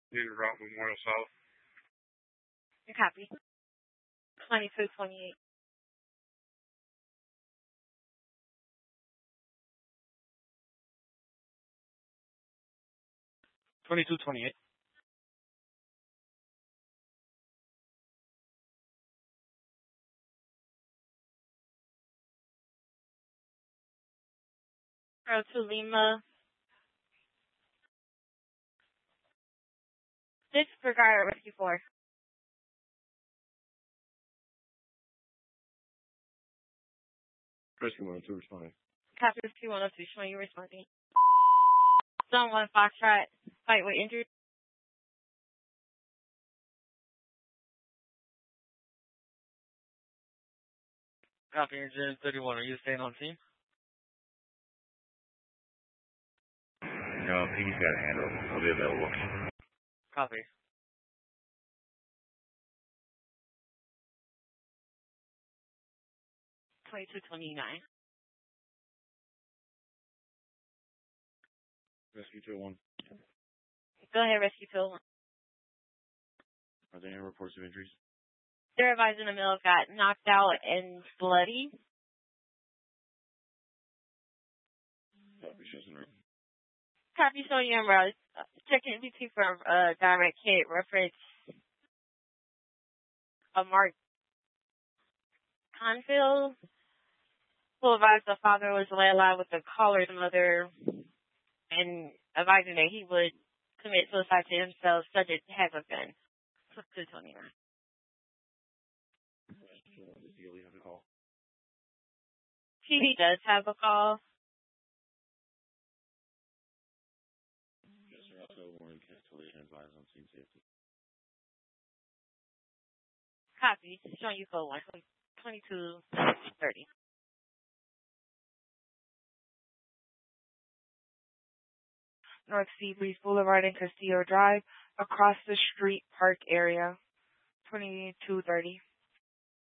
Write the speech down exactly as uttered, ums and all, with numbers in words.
Needed route Memorial South. Copy. twenty-two twenty-eight. twenty-two twenty-eight. Road to Lima. Disregard Rescue four. Rescue one oh two responding. Copy Rescue one oh two, showing you responding. Zone one Foxtrot, fight with injured. Copy, Engine thirty-one. Are you staying on scene? No, Piggy's got a handle. I'll be available. Copy. twenty-two twenty-nine. Rescue two oh one. Go ahead, Rescue two oh one. Are there any reports of injuries? They're advising the mill got knocked out and bloody. Copy, shows in room. Copy, showing you emerald. Checking M V T for uh, direct hit reference. A Mark Confield, who advised the father was lay alive with the caller's mother and advising that he would commit suicide to himself, subject to have a gun. two twenty-nine. Does he have a call? T V does have a call. Yes, sir. Also, warning cancellation advised on scene safety. Copy. Showing you code one. twenty-two thirty. North Sea Breeze Boulevard and Castillo Drive, across the street park area. twenty-two thirty.